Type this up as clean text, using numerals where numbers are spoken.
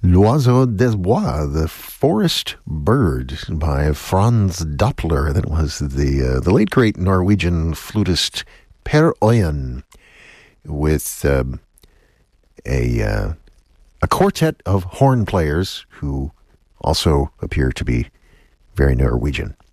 L'Oiseau des Bois, the forest bird by Franz Doppler. That was the late great Norwegian flutist Per Øyen with a quartet of horn players who also appear to be very Norwegian.